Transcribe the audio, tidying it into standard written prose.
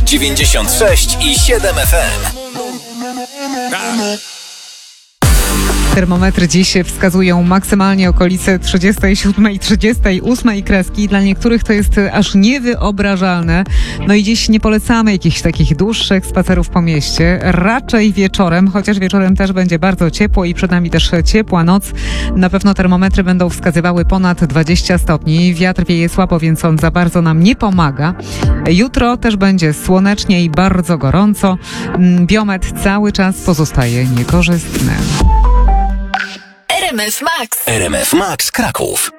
96,7 FM. Termometry dziś wskazują maksymalnie okolice 37 i 38 kreski. Dla niektórych to jest aż niewyobrażalne. No i dziś nie polecamy jakichś takich dłuższych spacerów po mieście. Raczej wieczorem, chociaż wieczorem też będzie bardzo ciepło i przed nami też ciepła noc. Na pewno termometry będą wskazywały ponad 20 stopni. Wiatr wieje słabo, więc on za bardzo nam nie pomaga. Jutro też będzie słonecznie i bardzo gorąco. Biometr cały czas pozostaje niekorzystny. RMF Max Kraków.